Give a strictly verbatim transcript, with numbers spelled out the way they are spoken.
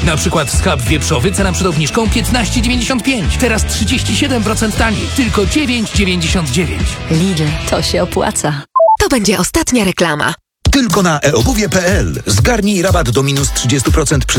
Na przykład schab wieprzowy, cena przed obniżką piętnaście dziewięćdziesiąt pięć. Teraz trzydzieści siedem procent taniej. Tylko dziewięć dziewięćdziesiąt dziewięć. Lidl, to się opłaca. To będzie ostatnia reklama. Tylko na e obuwie kropka p l. Zgarnij rabat do minus trzydzieści procent przy